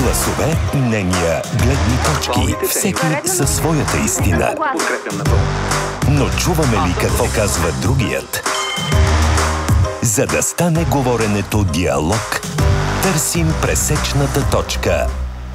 Гласове, мнения, гледни точки. Всеки със своята истина. Но чуваме ли какво казва другият? За да стане говоренето диалог, търсим пресечната точка.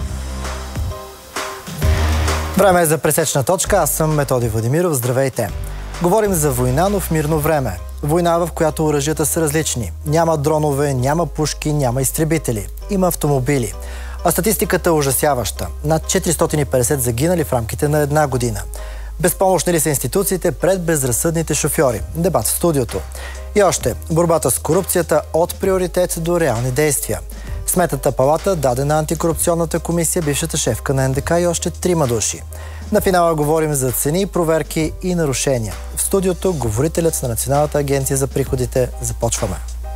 Време е за пресечна точка. Аз съм Методи Владимиров. Здравейте! Говорим за война, но в мирно време. Война, в която оръжията са различни. Няма дронове, няма пушки, няма изтребители. Има автомобили. А статистиката е ужасяваща. Над 450 загинали в рамките на една година. Безпомощни ли са институциите пред безразсъдните шофьори? Дебат в студиото. И още, борбата с корупцията от приоритет до реални действия. Сметната палата даде на антикорупционната комисия бившата шефка на НДК и още 3 души. На финала говорим за цени, проверки и нарушения. В студиото говорителят на Националната агенция за приходите. Започваме.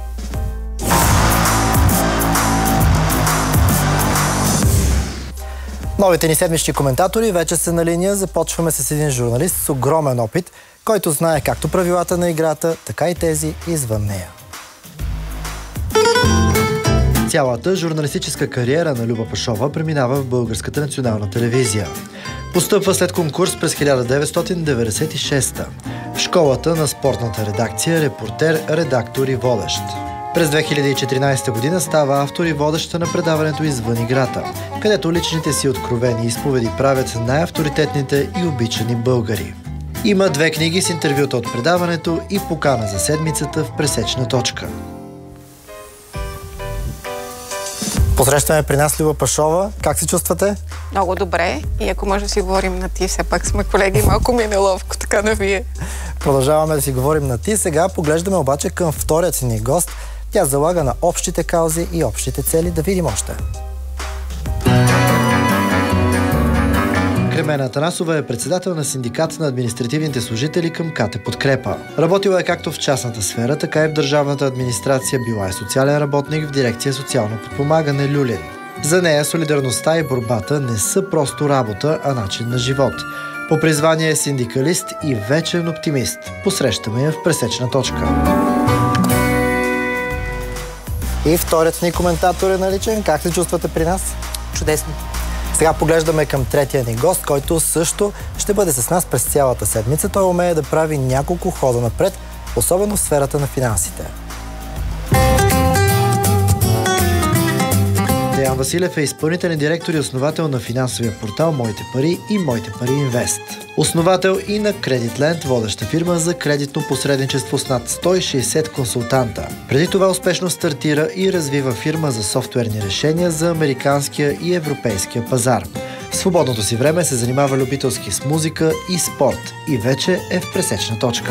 Новите ни седмични коментатори вече са на линия. Започваме с един журналист с огромен опит, който знае както правилата на играта, така и тези извън нея. Цялата журналистическа кариера на Люба Пашова преминава в Българската национална телевизия. Постъпва след конкурс през 1996-та. В школата на спортната редакция репортер, редактор и водещ. През 2014 година става автор и водеща на предаването Извън играта, където личните си откровени изповеди правят най-авторитетните и обичани българи. Има 2 книги с интервюта от предаването и покана за седмицата в пресечна точка. Посрещаме при нас Люба Пашова. Как се чувствате? Много добре. И ако може да си говорим на ти, все пак сме колеги, малко ми е неловко, така да вие. Продължаваме да си говорим на ти. Сега поглеждаме обаче към вторият си ни гост. Тя залага на общите каузи и общите цели. Да видим още. Кремена Атанасова е председател на синдиката на административните служители към КТ Подкрепа. Работила е както в частната сфера, така и в държавната администрация. Била е социален работник в дирекция социално подпомагане Люлин. За нея солидарността и борбата не са просто работа, а начин на живот. По призвание е синдикалист и вечен оптимист. Посрещаме я в пресечна точка. И вторият ни коментатор е наличен. Как се чувствате при нас? Чудесно. Сега поглеждаме към третия ни гост, който също ще бъде с нас през цялата седмица. Той умее да прави няколко хода напред, особено в сферата на финансите. Деян Василев е изпълнителен директор и основател на финансовия портал Моите пари и Моите пари Инвест. Основател и на Кредитленд, водеща фирма за кредитно посредничество с над 160 консултанта. Преди това успешно стартира и развива фирма за софтуерни решения за американския и европейския пазар. В свободното си време се занимава любителски с музика и спорт и вече е в пресечна точка.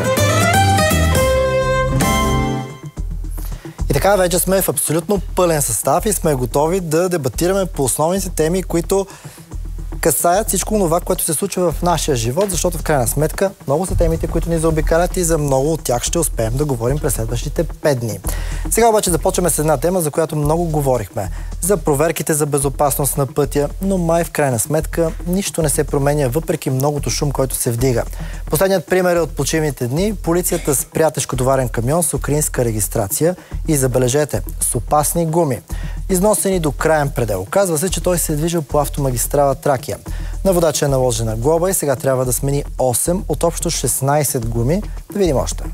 И така вече сме в абсолютно пълен състав и сме готови да дебатираме по основните теми, които касаят всичко това, което се случва в нашия живот, защото в крайна сметка много са темите, които ни заобикалят и за много от тях ще успеем да говорим през следващите 5 дни. Сега обаче започваме с една тема, за която много говорихме. За проверките за безопасност на пътя, но май в крайна сметка нищо не се променя, въпреки многото шум, който се вдига. Последният пример е от почивните дни. Полицията спря тежкотоварен камион с украинска регистрация и, забележете, с опасни гуми, износени до краен предел. Оказва се, че той се е движил по автомагистрала Тракия. На водача е наложена глоба и сега трябва да смени 8 от общо 16 гуми. Да видим още.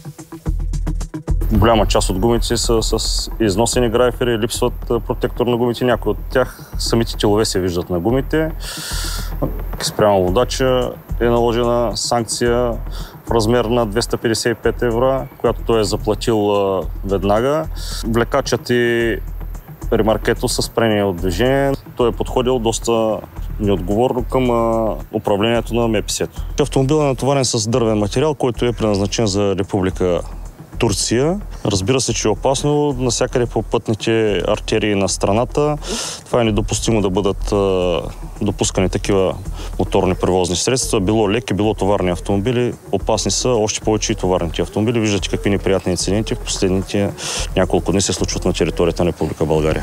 Голяма част от гумите са с износени грайфери, липсват протектор на гумите. Някои от тях самите телове се виждат на гумите. Спрямо водача е наложена санкция в размер на 255 евро, която той е заплатил веднага. Влекачът и ремаркето са спрени от движение. Той е подходил доста неотговорно към управлението на МПС-то. Автомобилът е натоварен с дървен материал, който е предназначен за Република Турция. Разбира се, че е опасно навсякъде по пътните артерии на страната. Това е недопустимо да бъдат допускани такива моторни превозни средства. Било леки, било товарни автомобили. Опасни са още повече и товарните автомобили. Виждате какви неприятни инциденти в последните няколко дни се случват на територията на Република България.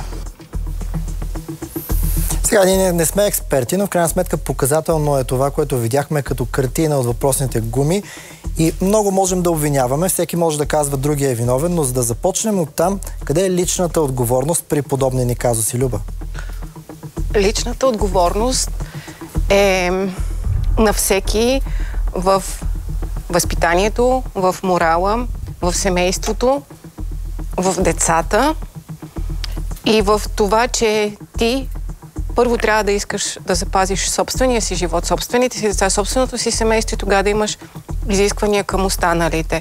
Сега ние не сме експерти, но в крайна сметка показателно е това, което видяхме като картина от въпросните гуми и много можем да обвиняваме, всеки може да казва другия е виновен, но за да започнем от там, къде е личната отговорност при подобни ни казуси, Люба? личната отговорност е на всеки в възпитанието, в морала, в семейството, в децата и в това, че ти първо трябва да искаш да запазиш собствения си живот, собствените си деца, собственото си семейство и тогава да имаш изисквания към останалите.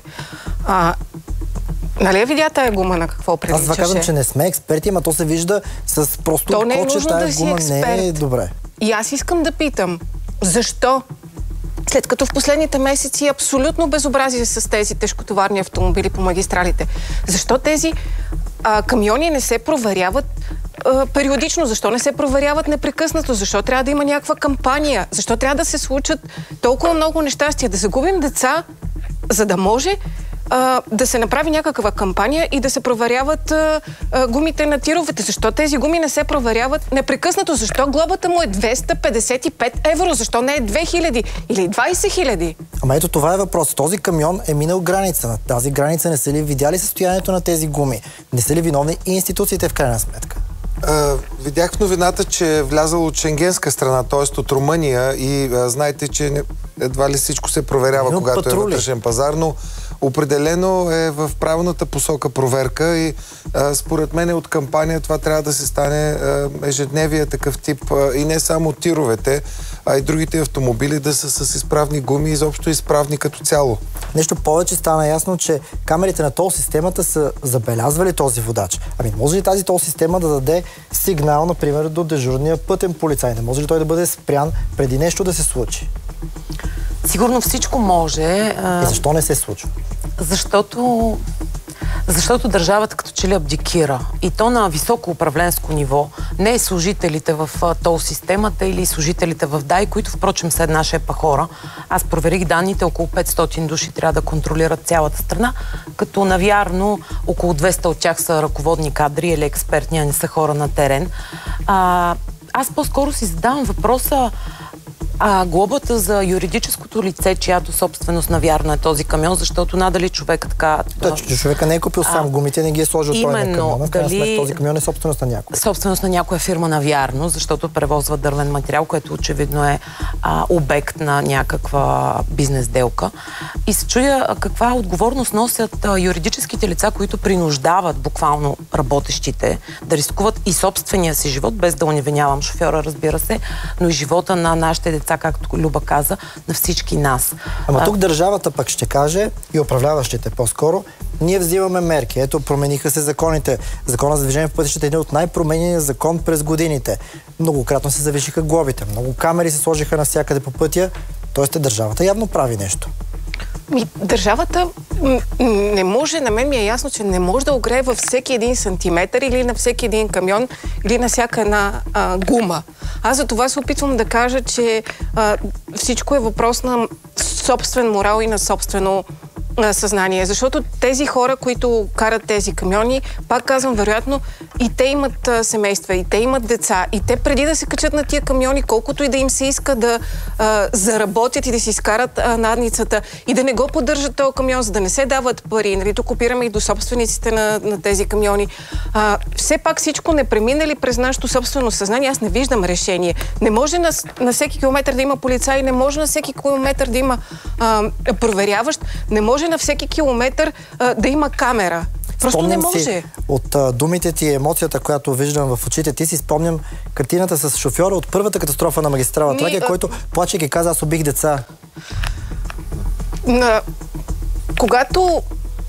Нали я видя тая гума на какво приличаше? Аз казвам, че не сме експерти, ама то се вижда с просто коче, тая гума не е добре. И аз искам да питам, защо? След като в последните месеци абсолютно безобразие с тези тежкотоварни автомобили по магистралите. Защо тези камиони не се проверяват периодично? Защо не се проверяват непрекъснато? Защо трябва да има някаква кампания? Защо трябва да се случат толкова много нещастия? Да загубим деца, за да може да се направи някаква кампания и да се проверяват гумите на тировете. Защо тези гуми не се проверяват непрекъснато? Защо глобата му е 255 евро? Защо не е 2000 или 20 000? Ама ето това е въпрос. Този камион е минал граница. На тази граница не са ли видяли състоянието на тези гуми? Не са ли виновни и институциите в крайна сметка? Видях в новината, че е влязал от шенгенска страна, т.е. от Румъния и знаете, че едва ли всичко се проверява, когато е вътрешен пазар, но определено е в правилната посока проверка и според мен от кампания това трябва да се стане ежедневия такъв тип и не само тировете, а и другите автомобили да са с изправни гуми, изобщо изправни като цяло. Нещо повече стана ясно, че камерите на тол системата са забелязвали този водач. Ами може ли тази тол система да даде сигнал, например, до дежурния пътен полицай? Не може ли той да бъде спрян преди нещо да се случи? Сигурно всичко може. И защо не се случва? Защото държавата като че ли абдикира. И то на високо управленско ниво. Не е служителите в тол системата или служителите в ДАИ, които впрочем са една шепа хора. Аз проверих данните, около 500 души трябва да контролират цялата страна, като навярно около 200 от тях са ръководни кадри или експертни, а не са хора на терен. Аз по-скоро си задавам въпроса, глобата за юридическото лице, чиято собственост навярно е този камион, защото надали човек така... Човека не е купил сам гумите, не ги е сложил той на камиона. В крайна сметка този камион е собственост на някой. Собственост на някоя фирма навярно, защото превозва дървен материал, което очевидно е обект на някаква бизнес делка. И се чудя каква отговорност носят юридическите лица, които принуждават буквално работещите да рискуват и собствения си живот, без да уневинявам шофьора, разбира се, но и живота на нашите деца, както Люба каза, на всички нас. Ама тук държавата пък ще каже, и управляващите по-скоро, ние взимаме мерки. Ето, промениха се законите. Закона за движение в пътищата е един от най-променения закон през годините. Многократно се завишиха глобите. Много камери се сложиха навсякъде по пътя. Тоест, държавата явно прави нещо. Държавата не може, на мен ми е ясно, че не може да огрее във всеки един сантиметър или на всеки един камион или на всяка една гума. Аз за това се опитвам да кажа, че всичко е въпрос на собствен морал и на собствено съзнание. Защото тези хора, които карат тези камиони, пак казвам, вероятно, и те имат семейства, и те имат деца, и те преди да се качат на тия камиони, колкото и да им се иска да заработят и да си изкарат надницата и да не го поддържат този камион, за да не се дават пари. Нали, тук опираме и до собствениците на тези камиони. Все пак всичко не преминали през нашето собствено съзнание. Аз не виждам решение. Не може на всеки километър да има полицай, не може на всеки километър да има проверяващ, не може на всеки километър да има камера. Просто спомням не може. Си, от думите ти и емоцията, която виждам в очите ти, си спомням картината с шофьора от първата катастрофа на магистрала Тракия, който плаче и каза: аз убих деца. Когато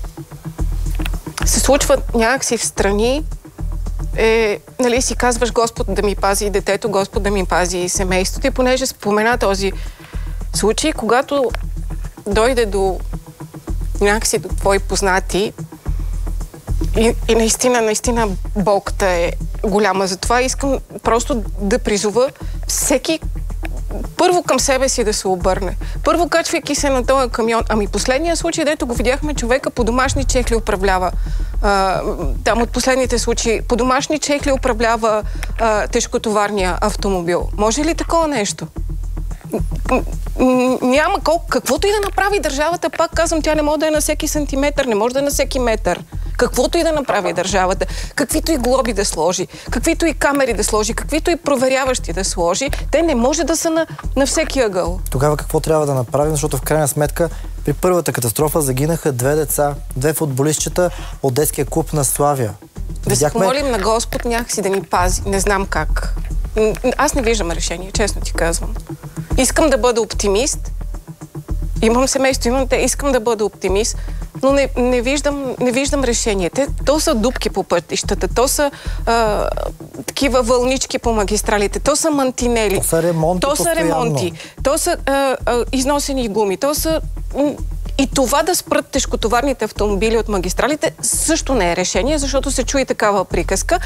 се случват някакси в страни, нали, си казваш: Господ да ми пази детето, Господ да ми пази семейството. И понеже спомена този случай, когато дойде до някакси до твои познати и наистина болката е голяма. Затова искам просто да призова всеки първо към себе си да се обърне. Първо, качвайки се на този камион. Ами последния случай, дето го видяхме, човека по домашни чехли управлява. Там от последните случаи по домашни чехли управлява тежкотоварния автомобил. Може ли такова нещо? Няма колко. Каквото и да направи държавата, пак казвам, тя не може да е на всеки сантиметър, не може да е на всеки метър. Каквото и да направи държавата, каквито и глоби да сложи, каквито и камери да сложи, каквито и проверяващи да сложи, те не може да са на всеки ъгъл. Тогава какво трябва да направим, защото в крайна сметка при първата катастрофа загинаха 2 деца, 2 футболистчета от детския клуб на Славия. Да се помолим на Господ някакси да ни пази. Не знам как. Аз не виждам решение, честно ти казвам. Искам да бъда оптимист. Имам семейство, искам да бъда оптимист, но не виждам решение. То са дупки по пътищата, то са такива вълнички по магистралите, то са мантинели, то са ремонти, то са износени гуми, то са... И това да спрат тежкотоварните автомобили от магистралите също не е решение, защото се чуе такава приказка.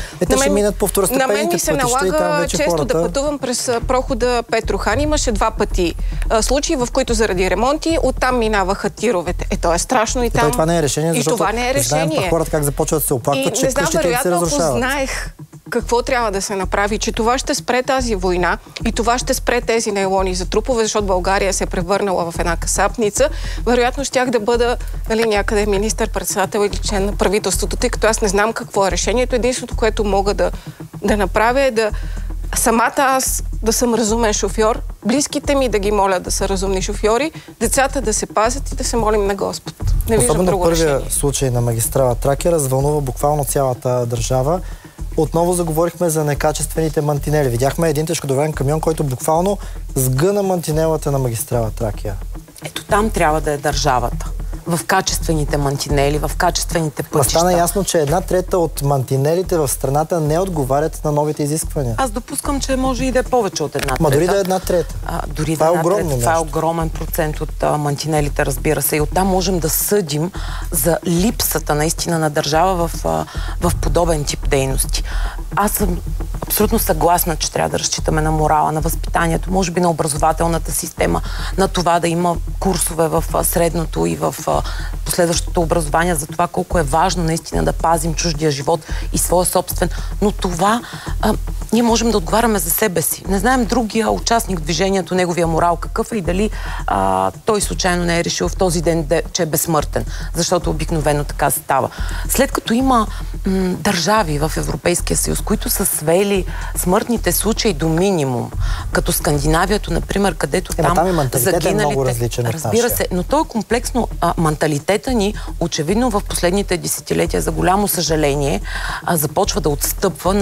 На мен ми се налага често да пътувам през прохода Петрохан. Имаше 2 пъти случаи, в които заради ремонти оттам минаваха тировете. То е страшно и там. Това не е решение, защото това не е решение. Знаем хората как започват да се оплакват, че къщите им се разрушават. Ако знаех какво трябва да се направи, че това ще спре тази война и това ще спре тези нейлони за трупове, защото България се е превърнала в една касапница, вероятно щях да бъда някъде министър-председател или член на правителството, тъй като аз не знам какво е решението. Единството, което мога да направя е самата аз да съм разумен шофьор, близките ми да ги моля да са разумни шофьори, децата да се пазят и да се молим на Господ. Не виждам друго решение. Особено първия случай на магистрала Тракия развълнува буквално цялата държава. Отново заговорихме за некачествените мантинели. Видяхме един тежкотоварен камион, който буквално сгъна мантинелата на магистрала Тракия. Ето там трябва да е държавата. В качествените мантинели, в качествените пътища. Стана ясно, че 1/3 от мантинелите в страната не отговарят на новите изисквания. Аз допускам, че може и да е повече от 1/3. Ма дори да е 1/3. Дори това е огромно. Това е огромен процент от мантинелите, разбира се. И оттам можем да съдим за липсата наистина на държава в подобен тип дейности. Аз съм абсолютно съгласна, че трябва да разчитаме на морала, на възпитанието, може би на образователната система, на това да има курсове в средното и в последващото образование за това колко е важно наистина да пазим чуждия живот и своя собствен. Но това ние можем да отговаряме за себе си. Не знаем другия участник в движението, неговия морал какъв е и дали той случайно не е решил в този ден, че е безсмъртен, защото обикновено така става. След като има държави в Европейския съюз, които са свели смъртните случаи до минимум, като Скандинавието, например, където там загиналите... Разбира се, но то е комплексно. Менталитета ни, очевидно в последните десетилетия, за голямо съжаление, започва да отстъпва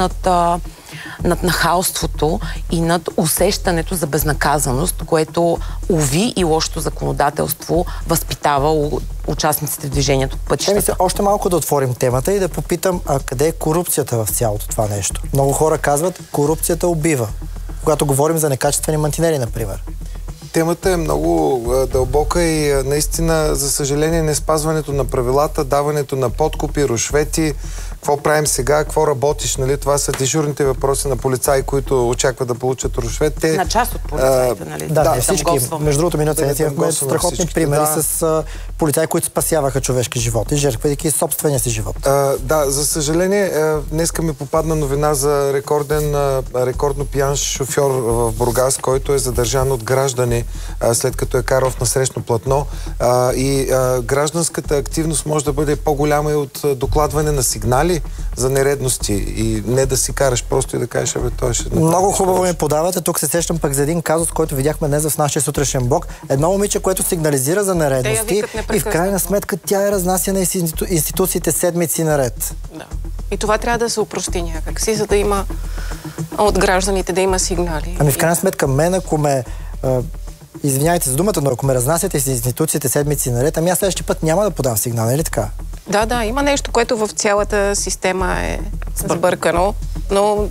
над нахалството и над усещането за безнаказаност, което уви и лошото законодателство възпитава участниците в движението по пътищата. Още малко да отворим темата и да попитам, къде е корупцията в цялото това нещо? Много хора казват, корупцията убива. Когато говорим за некачествени мантинели, например. Темата е много дълбока и наистина, за съжаление, не спазването на правилата, даването на подкупи, рушвети, какво правим сега, какво работиш, нали? Това са дежурните въпроси на полицаи, които очакват да получат рушвет. На част от полицаите, нали? Да, всички. Между другото, миналата седмица имахме страхотни примери с полицаи, които спасяваха човешки животи, жертвайки собствения си живот. Да, за съжаление, днеска ми попадна новина за рекордно пиян шофьор в Бургас, който е задържан от граждани, след като е карал в насрещно платно. И гражданската активност може да бъде по-голяма и от докладване на сигнали за нередности и не да си караш просто и да кажеш, той ще... Много хубаво ми подавате. Тук се сещам пък за един казус, който видяхме днес в нашия сутрешен блок. Едно момиче, което сигнализира за нередности и в крайна сметка тя е разнася на институциите седмици наред. Да. И това трябва да се опрости някакси, за да има от гражданите да има сигнали. Ами в крайна сметка мен, ако ме... Извинявайте за думата, но ако ме разнасяте с институциите седмици наред, ами аз следващия път няма да подам сигнал, нали така? Да, има нещо, което в цялата система е сбъркано, но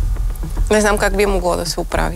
не знам как би могло да се оправи.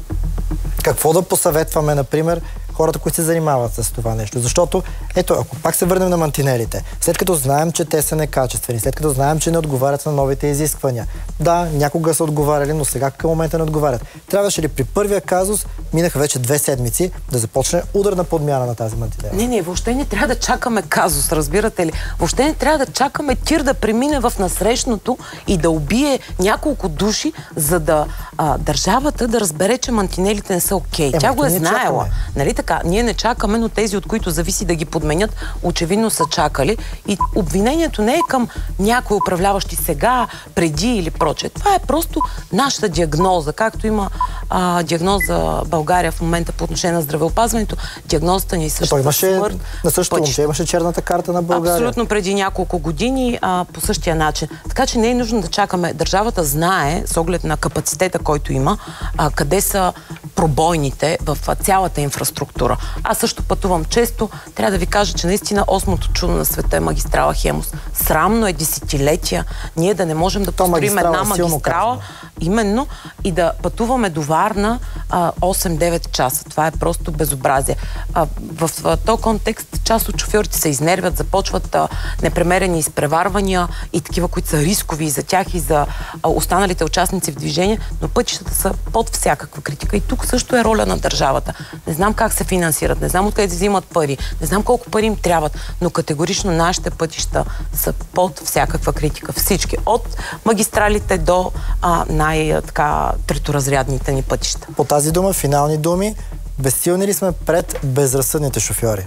Какво да посъветваме, например, хората, които се занимават с това нещо? Защото, ето, ако пак се върнем на мантинелите, след като знаем, че те са некачествени, след като знаем, че не отговарят на новите изисквания. Да, някога са отговаряли, но сега към момента не отговарят. Трябваше ли при първия казус, минаха вече 2 седмици, да започне ударна подмяна на тази мантинела? Не, въобще не трябва да чакаме казус, разбирате ли? Въобще не трябва да чакаме тир да премине в насрещното и да убие няколко души, за да държавата да разбере, че мантинелите не са окей. Тя го е знаела. Нали така? Ние не чакаме, но тези, от които зависи да ги подмени. подменят, очевидно са чакали. И обвинението не е към някои управляващи сега, преди или прочее. Това е просто нашата диагноза. Както има диагноза България в момента по отношение на здравеопазването, диагнозата ни е същата смърт. На същото момче имаше черната карта на България. Абсолютно преди няколко години по същия начин. Така че не е нужно да чакаме. Държавата знае, с оглед на капацитета, който има, къде са пробойните в цялата инфраструктура. Аз също пътувам често. Трябва да ви кажа, че наистина 8-то чудо на света е магистрала Хемус. Срамно е десетилетия ние да не можем да построим една магистрала, именно, и да пътуваме до Варна 8-9 часа. Това е просто безобразие. В този контекст част от шофьорите се изнервят, започват непремерени изпреварвания и такива, които са рискови и за тях, и за останалите участници в движение, но пътищата са под всякаква критика. И тук също е роля на държавата. Не знам как се финансират, не знам откъде взимат пари, не знам колко пари им трябват, но категорично нашите пътища са под всякаква критика. Всички. От магистралите до треторазрядните ни пътища. По тази дума, финални думи, безсилни ли сме пред безразсъдните шофьори?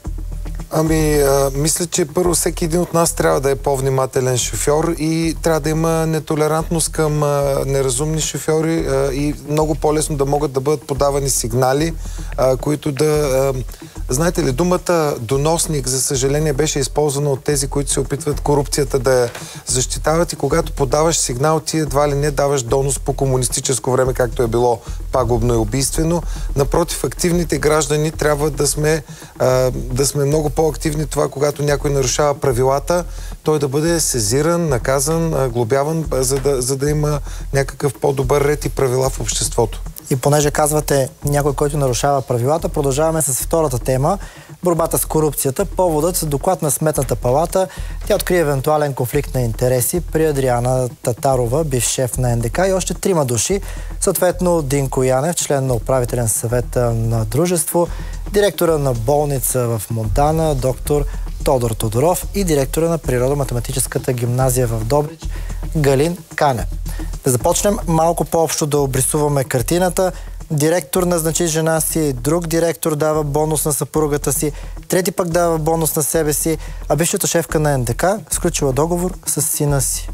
Мисля, че първо всеки един от нас трябва да е по-внимателен шофьор и трябва да има нетолерантност към неразумни шофьори и много по-лесно да могат да бъдат подавани сигнали, които да... Знаете ли, думата доносник, за съжаление, беше използвана от тези, които се опитват корупцията да я защитават, и когато подаваш сигнал, ти едва ли не даваш донос по комунистическо време, както е било пагубно и убийствено. Напротив, активните граждани трябва да сме много по-активни това, когато някой нарушава правилата, той да бъде сезиран, наказан, глобяван, за да има някакъв по-добър ред и правила в обществото. И понеже казвате някой, който нарушава правилата, продължаваме с втората тема – борбата с корупцията. Поводът с доклад на Сметната палата. Тя открие евентуален конфликт на интереси при Адриана Татарова, бивш шеф на НДК, и още 3 души, съответно Динко Янев, член на управителен съвет на дружество, директора на болница в Монтана, доктор Тодор Тодоров, и директора на природо-математическата гимназия в Добрич, Галин Канев. Да започнем малко по-общо да обрисуваме картината. Директор назначи жена си, друг директор дава бонус на съпругата си, трети пък дава бонус на себе си, а бившата шефка на НДК сключила договор с сина си.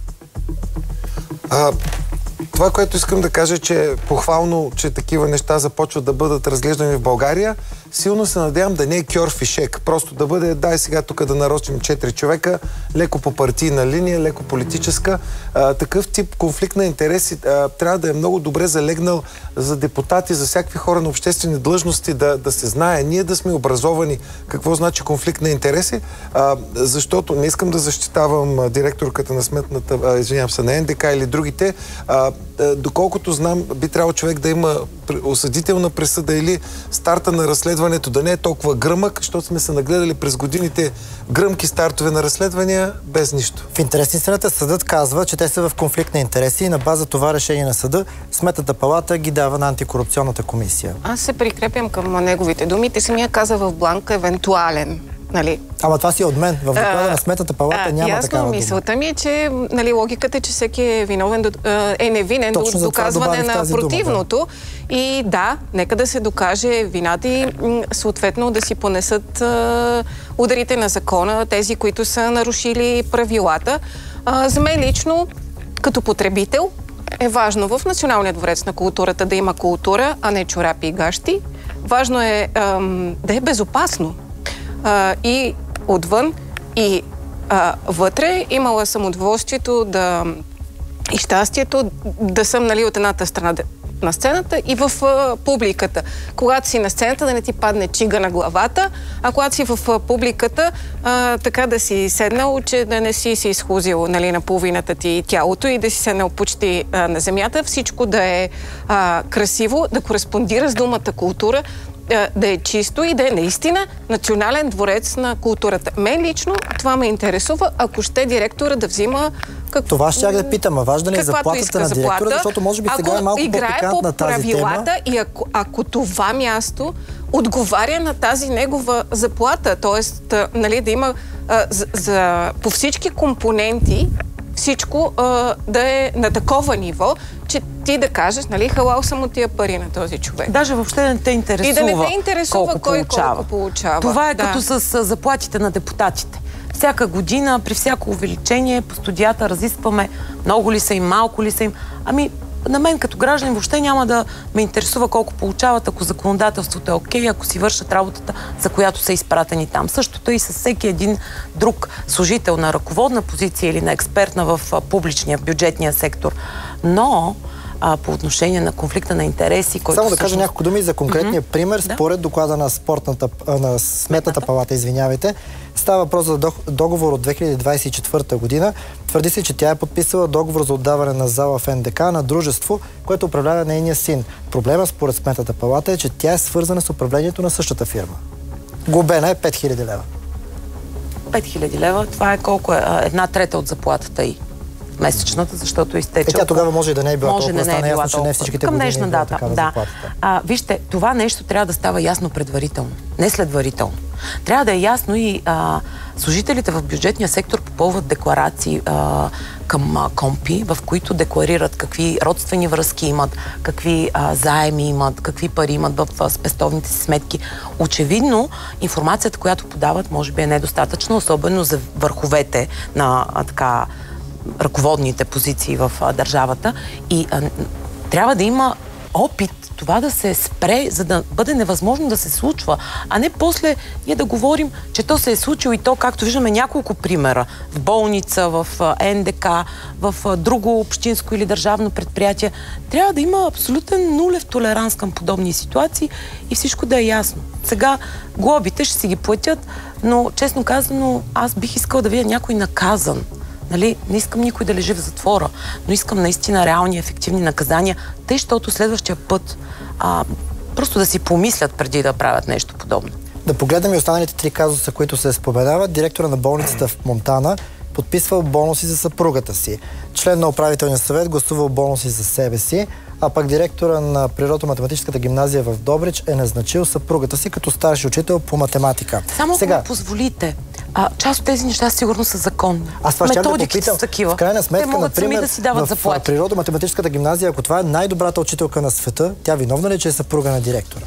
Това, което искам да кажа, че е похвално, че такива неща започват да бъдат разглеждани в България. Силно се надявам да не е кьорфишек. Просто да бъде, дай сега тук да нарочим 4 човека, леко по партийна линия, леко политическа. Такъв тип конфликт на интереси трябва да е много добре залегнал за депутати, за всякакви хора на обществени длъжности, да се знае. Ние да сме образовани какво значи конфликт на интереси, защото не искам да защитавам директорката на Сметната, на НДК или другите. Доколкото знам, би трябвало човек да има осъдителна присъда или старта на разследването да не е толкова гръмък, защото сме се нагледали през годините гръмки стартове на разследвания без нищо. В интерес на истината съдът казва, че те са в конфликт на интереси и на база това решение на съда Сметната палата ги дава на антикорупционната комисия. Аз се прикрепям към неговите думи. Те самия каза в бланка евентуален. Нали? Ама това си от мен. В доклада на Сметната палата няма такава дума. Мисълта ми е, че логиката е, че всеки е невинен до доказване на противното. Дума, да. И да, нека да се докаже вината и съответно да си понесат ударите на закона, тези, които са нарушили правилата. За мен лично, като потребител, е важно в Националния дворец на културата да има култура, а не чорапи и гащи. Важно е да е безопасно. И отвън, и вътре. Имала съм удоволствието и щастието да съм от едната страна на сцената и в публиката. Когато си на сцената, да не ти падне чига на главата, а когато си в публиката, така да си седнал, че да не си изхлузил на половината ти тялото и да си седнал почти на земята, всичко да е красиво, да кореспондира с думата култура, да е чисто и да е наистина Национален дворец на културата. Мен лично това ме интересува, ако ще директора да взима... Това ще да питам, а важна ли е заплатата на директора, защото може би сега е малко по-пикантна тази тема. И ако това място отговаря на тази негова заплата, т.е. да има по всички компоненти всичко да е на такова ниво, че ти да кажеш, нали, халал съм от тия пари на този човек. Даже въобще не те интересува. И да не те интересува колко получава. Това е като с заплатите на депутатите. Всяка година, при всяко увеличение, по студията разискваме много ли са им, малко ли са им. Ами, на мен като гражданин въобще няма да ме интересува колко получават, ако законодателството е окей, ако си вършат работата, за която са изпратени там. Същото и с всеки един друг служител на ръководна позиция или на експертна в публичния, в бюджетния сектор. Но по отношение на конфликта на интереси, който само да кажа няколко думи за конкретния пример. Според доклада на Сметната палата, става въпрос за договор от 2024 година. Твърди се, че тя е подписала договор за отдаване на зала в НДК на дружество, което управлява нейния син. Проблема според Сметната палата е, че тя е свързана с управлението на същата фирма. Глобена е 5000 лева. 5000 лева, това е колко е? 1/3 от заплатата й. Месечната, защото изтече. Тя тогава може и да не е била толкова, стана ясно, че не всичките към години днешна дата, да. Вижте, това нещо трябва да става ясно предварително, не следварително. Трябва да е ясно и служителите в бюджетния сектор попълват декларации към КОМПИ, в които декларират какви родствени връзки имат, какви заеми имат, какви пари имат в спестовните си сметки. Очевидно, информацията, която подават, може би е недостатъчна, особено за върховете на ръководните позиции в държавата и трябва да има опит това да се спре, за да бъде невъзможно да се случва, а не после ние да говорим, че то се е случило и то, както виждаме няколко примера, в болница, в НДК, в друго общинско или държавно предприятие. Трябва да има абсолютен нулев толеранс към подобни ситуации и всичко да е ясно. Сега глобите ще си ги платят, но честно казано, аз бих искала да видя някой наказан. Нали, не искам никой да лежи в затвора, но искам наистина реални, ефективни наказания, тъй, защото следващия път просто да си помислят преди да правят нещо подобно. Да погледнем и останалите 3 казуса, които се споменават. Директора на болницата в Монтана подписвал бонуси за съпругата си. Член на управителния съвет гласувал бонуси за себе си, а пък директора на Природо-математическата гимназия в Добрич е назначил съпругата си като старши учител по математика. Само ако ми позволите, част от тези неща сигурно са законни. Аз това ще да попитам. В крайна сметка, те могат сами да си дават заплати. В Природо-математическата гимназия, ако това е най-добрата учителка на света, тя виновна ли, че е съпруга на директора?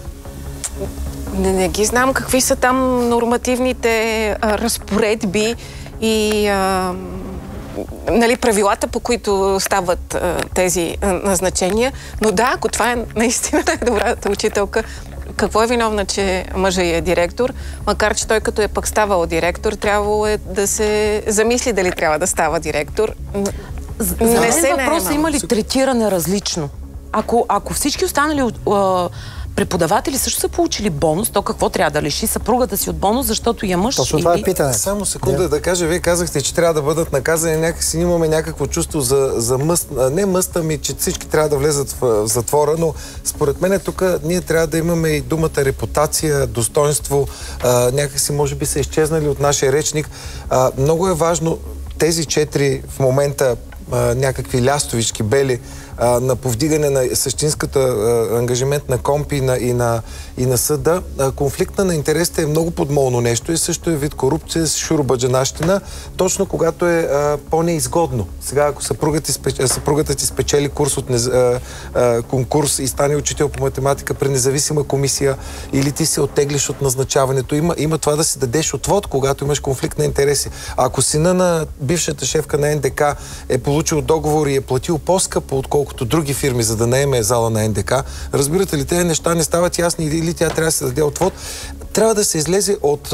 Не ги знам какви са там нормативните разпоредби и правилата, по които стават тези назначения. Но да, ако това е наистина най-добрата учителка, какво е виновна, че мъжа е директор, макар че той като е пък ставал директор, трябвало е да се замисли дали трябва да става директор. За мен въпросът има ли третиране различно? Ако всички останали преподаватели също са получили бонус, то какво трябва да лиши съпругата си от бонус, защото я мъж? Точно това е питане. Само секунда да кажа, вие казахте, че трябва да бъдат наказани, някакси имаме някакво чувство за мъст, не мъст, ами че всички трябва да влезат в затвора, но според мен тук ние трябва да имаме и думата репутация, достоинство, някакси може би са изчезнали от нашия речник. Много е важно тези 4 в момента някакви лястовички бели на повдигане на същинската ангажимент на КОМПИ и на съда. Конфликта на интересите е много подмолно нещо и също е вид корупция, шуробаджанащина, точно когато е по-неизгодно. Сега, ако съпругата ти спечели курс от конкурс и стане учител по математика при независима комисия или ти се оттеглиш от назначаването, има това да си дадеш отвод, когато имаш конфликт на интереси. Ако сина на бившата шефка на НДК е получил договор и е платил по-скъпо, отколкото други фирми, за да наеме зала на НДК, разбирате ли, тези неща не стават ясни или тя трябва да се даде отвод. Трябва да се излезе от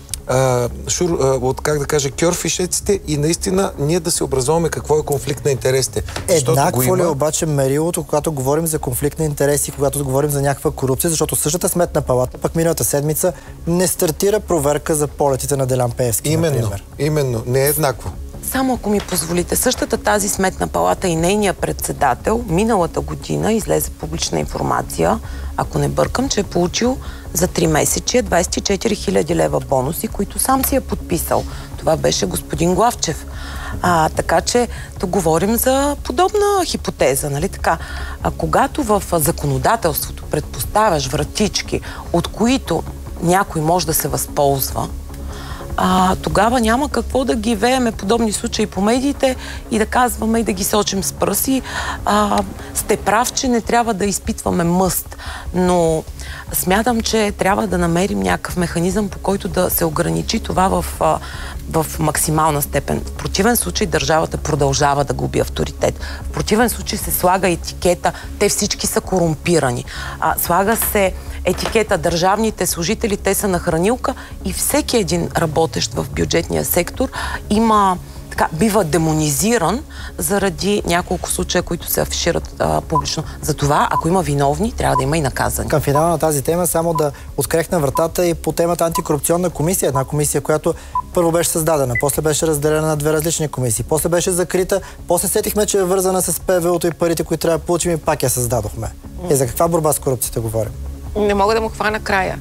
как да кажа, кьорфишеците и наистина ние да се образуваме какво е конфликт на интересите. Еднакво ли обаче мерилото, когато говорим за конфликт на интереси, когато говорим за някаква корупция, защото същата Сметна палата пък миналата седмица не стартира проверка за полетите на Делян Пеевски, например. Именно, не е еднакво. Само ако ми позволите, същата тази Сметна палата и нейният председател миналата година излезе публична информация, ако не бъркам, че е получил за 3 месечия 24 000 лева бонуси, които сам си е подписал. Това беше господин Главчев. Така че тук говорим за подобна хипотеза, нали така? Когато в законодателството предпоставяш вратички, от които някой може да се възползва, тогава няма какво да ги вееме подобни случаи по медиите и да казваме и да ги сочим с пръси. Сте прав, че не трябва да изпитваме мъст, но смятам, че трябва да намерим някакъв механизъм, по който да се ограничи това в максимална степен. В противен случай държавата продължава да губи авторитет. В противен случай се слага етикета, те всички са корумпирани. Слага се етикета, държавните служители, те са на хранилка и всеки един работещ в бюджетния сектор бива демонизиран заради няколко случая, които се афишират публично. Затова, ако има виновни, трябва да има и наказани. Към финала на тази тема, само да открехна вратата и по темата антикорупционна комисия. Една комисия, която първо беше създадена, после беше разделена на две различни комисии, после беше закрита, после сетихме, че е вързана с ПВО-то и парите, които трябва да получим и пак я създадохме. И за каква борба с корупцията говорим? Не мога да му хвана края.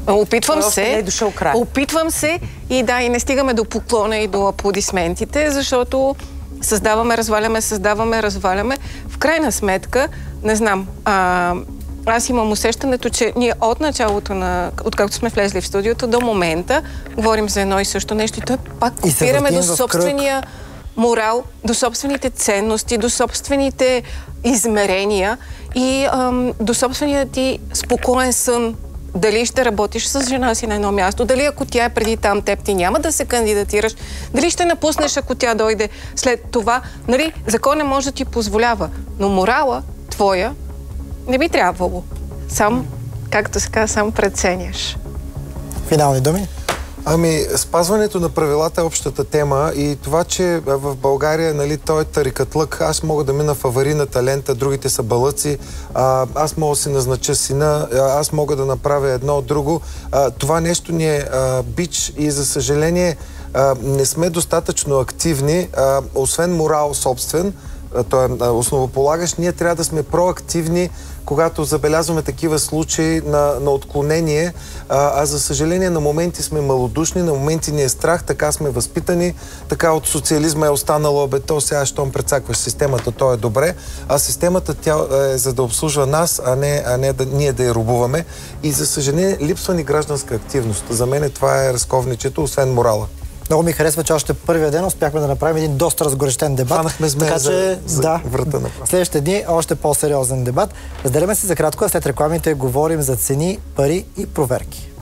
Опитвам се и не стигаме до поклона и до аплодисментите, защото създаваме, разваляме. В крайна сметка, не знам, аз имам усещането, че ние от началото откакто сме влезли в студиото до момента, говорим за едно и също нещо и той пак опираме до собствения морал, до собствените ценности, до собствените измерения и до собствения ти спокоен сън. Дали ще работиш с жена си на едно място, дали ако тя е преди там теб, ти няма да се кандидатираш, дали ще напуснеш, ако тя дойде след това. Нали, закон не може да ти позволява, но морала твоя не би трябвало. Сам, както се казва, сам преценяш. Финални думи? Спазването на правилата е общата тема и това, че в България, той е тарикатлък, аз мога да мина в аварийната лента, другите са балъци, аз мога да си назнача сина, аз мога да направя едно от друго. Това нещо ни е бич и за съжаление не сме достатъчно активни, освен морал собствен, той е основополагащ, ние трябва да сме проактивни, когато забелязваме такива случаи на отклонение, за съжаление на моменти сме малодушни, на моменти ни е страх, така сме възпитани, така от социализма е останало, то сега, щом прецакваш системата, то е добре, а системата тя е за да обслужва нас, а не ние да я рубуваме. И за съжаление липсва ни гражданска активност. За мен това е разковничето, освен морала. Много ми харесва, че още първия ден успяхме да направим един доста разгорещен дебат. Фанахме сме за врата на прав. Следващите дни още по-сериозен дебат. Разделяме се за кратко, а след рекламите говорим за цени, пари и проверки.